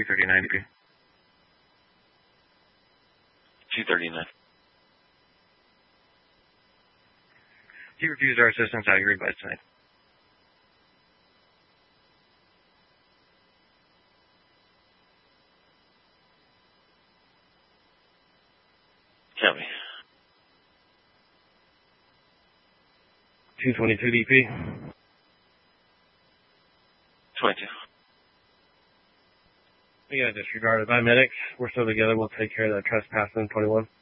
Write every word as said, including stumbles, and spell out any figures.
two thirty-nine D P. two thirty-nine. He refused our assistance. How you read by tonight? Tell me. two twenty-two D P. twenty-two. We got disregarded by medics. We're still together. We'll take care of that trespassing. twenty-one.